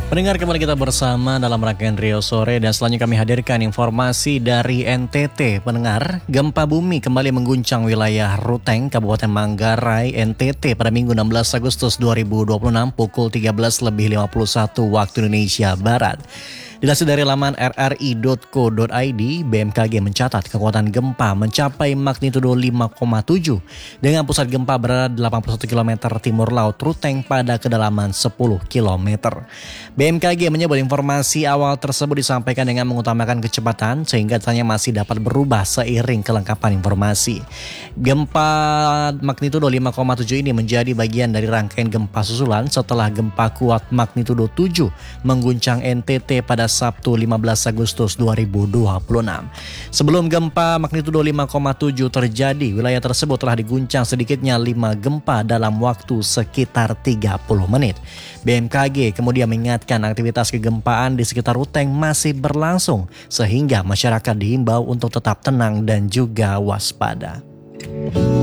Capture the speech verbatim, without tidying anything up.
Pendengar, kembali kita bersama dalam rangkaian Rio Sore dan selanjutnya kami hadirkan informasi dari N T T. Pendengar, gempa bumi kembali mengguncang wilayah Ruteng, Kabupaten Manggarai, N T T pada Minggu enam belas Agustus dua ribu dua puluh enam pukul tiga belas lebih lima puluh satu waktu Indonesia Barat. Dilansir dari laman r r i dot co dot i d, B M K G mencatat kekuatan gempa mencapai magnitudo lima koma tujuh dengan pusat gempa berada delapan puluh satu kilometer timur laut Ruteng pada kedalaman sepuluh kilometer. B M K G menyebut informasi awal tersebut disampaikan dengan mengutamakan kecepatan sehingga datanya masih dapat berubah seiring kelengkapan informasi. Gempa magnitudo lima koma tujuh ini menjadi bagian dari rangkaian gempa susulan setelah gempa kuat magnitudo tujuh mengguncang N T T pada Sabtu lima belas Agustus dua ribu dua puluh enam. Sebelum gempa magnitudo lima koma tujuh terjadi, wilayah tersebut telah diguncang sedikitnya lima gempa dalam waktu sekitar tiga puluh menit. B M K G kemudian mengingatkan aktivitas kegempaan di sekitar Ruteng masih berlangsung sehingga masyarakat diimbau untuk tetap tenang dan juga waspada.